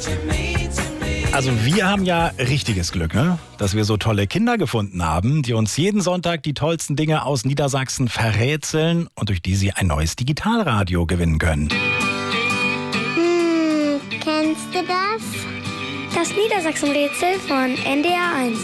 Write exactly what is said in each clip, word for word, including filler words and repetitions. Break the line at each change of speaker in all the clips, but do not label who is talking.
Also wir haben ja richtiges Glück, ne? Dass wir so tolle Kinder gefunden haben, die uns jeden Sonntag die tollsten Dinge aus Niedersachsen verrätseln und durch die sie ein neues Digitalradio gewinnen können.
Hm, kennst du das?
Das Niedersachsen-Rätsel von N D R eins.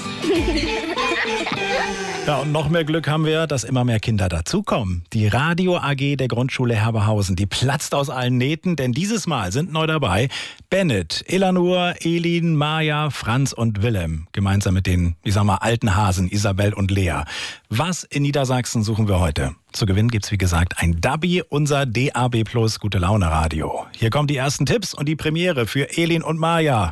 Ja, und noch mehr Glück haben wir, dass immer mehr Kinder dazukommen. Die Radio A G der Grundschule Herberhausen, die platzt aus allen Nähten, denn dieses Mal sind neu dabei Bennett, Elanur, Elin, Maja, Franz und Willem. Gemeinsam mit den, ich sag mal, alten Hasen Isabel und Lea. Was in Niedersachsen suchen wir heute? Zu gewinnen gibt's wie gesagt ein Dabi, unser D A B Plus Gute Laune Radio. Hier kommen die ersten Tipps und die Premiere für Elin und Maja.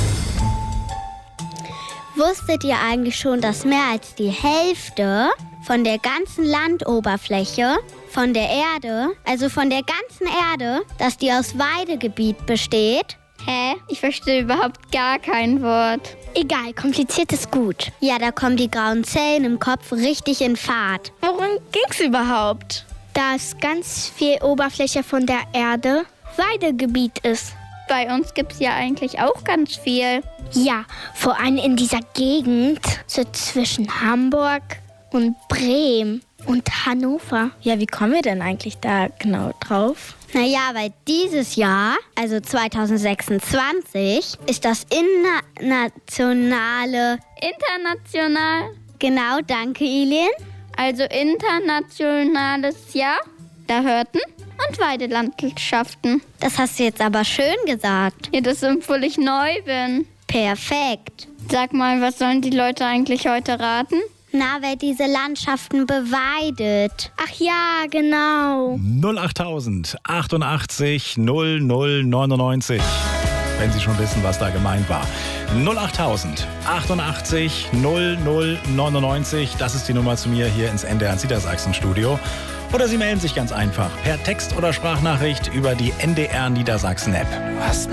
Wusstet ihr eigentlich schon, dass mehr als die Hälfte von der ganzen Landoberfläche, von der Erde, also von der ganzen Erde, dass die aus Weidegebiet besteht?
Hä? Ich verstehe überhaupt gar kein Wort.
Egal, kompliziert ist gut. Ja, da kommen die grauen Zellen im Kopf richtig in Fahrt.
Worum ging's überhaupt?
Dass ganz viel Oberfläche von der Erde Weidegebiet ist.
Bei uns gibt's ja eigentlich auch ganz viel.
Ja, vor allem in dieser Gegend, so zwischen Hamburg und Bremen und Hannover.
Ja, wie kommen wir denn eigentlich da genau drauf?
Naja, weil dieses Jahr, also zwanzig sechsundzwanzig, ist das internationale...
International?
Genau, danke, Elin.
Also internationales Jahr der Hürden und Weidelandschaften.
Das hast du jetzt aber schön gesagt.
Ja, das ist, obwohl ich neu bin.
Perfekt.
Sag mal, was sollen die Leute eigentlich heute raten?
Na, wer diese Landschaften beweidet. Ach ja, genau.
null acht tausend achtundachtzig null null neunundneunzig. Wenn Sie schon wissen, was da gemeint war. null acht tausend achtundachtzig null null neunundneunzig. Das ist die Nummer zu mir hier ins N D R Niedersachsen Studio. Oder Sie melden sich ganz einfach per Text oder Sprachnachricht über die N D R Niedersachsen App.
Du hast